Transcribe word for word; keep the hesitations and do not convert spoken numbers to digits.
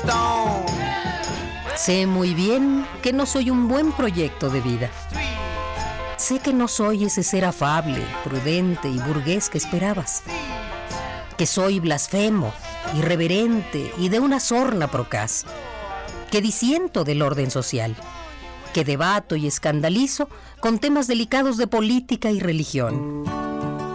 Sé muy bien que no soy un buen proyecto de vida. Sé que no soy ese ser afable, prudente y burgués que esperabas. Que soy blasfemo, irreverente y de una sorna procaz. Que disiento del orden social. Que debato y escandalizo con temas delicados de política y religión.